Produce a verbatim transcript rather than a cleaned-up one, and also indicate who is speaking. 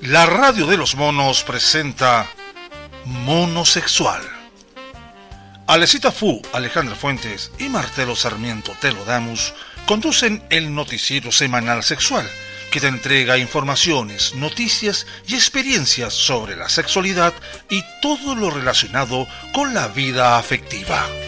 Speaker 1: La radio de los monos presenta Monosexual. Alecita Fu, Alejandra Fuentes y Marcelo Sarmiento Telodamus conducen el noticiero semanal sexual que te entrega informaciones, noticias y experiencias sobre la sexualidad y todo lo relacionado con la vida afectiva.